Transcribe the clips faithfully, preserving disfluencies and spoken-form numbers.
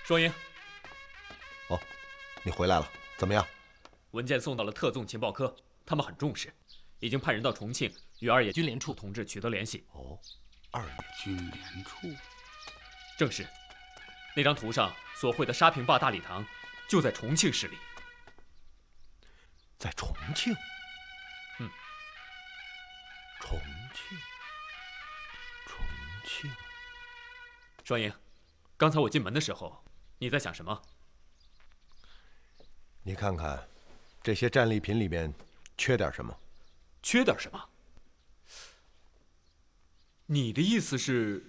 双鹰。 哦，你回来了，怎么样？ 文件送到了特纵情报科，他们很重视，已经派人到重庆与二野军联处同志取得联系。 哦，二野军联处， 正是。那张图上所绘的沙坪坝大礼堂，就在重庆市里。 在重庆？ 嗯。 重庆，重庆。 双鹰，刚才我进门的时候，你在想什么？ 你看看，这些战利品里面缺点什么？ 缺点什么？你的意思是？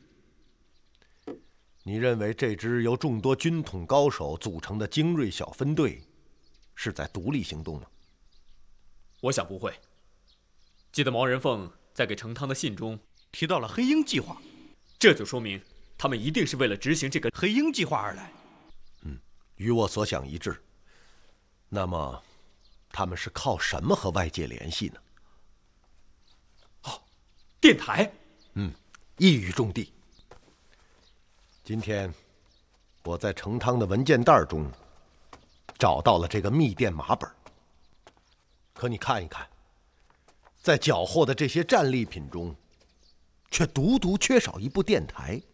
你认为这支由众多军统高手组成的精锐小分队，是在独立行动吗？ 我想不会。记得毛人凤在给程汤的信中提到了黑鹰计划， 这就说明他们一定是为了执行这个黑鹰计划而来。 嗯，与我所想一致。那么，他们是靠什么和外界联系呢？ 哦，电台。 嗯，一语中的。今天，我在程汤的文件袋中找到了这个密电码本。可你看一看，在缴获的这些战利品中，却独独缺少一部电台。